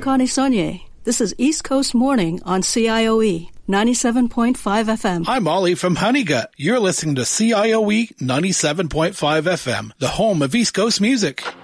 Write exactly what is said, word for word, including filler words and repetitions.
Connie Saunier. This is East Coast Morning on C I O E, ninety-seven point five F M. I'm Ollie from Honeygut. You're listening to C I O E ninety-seven point five F M, the home of East Coast music.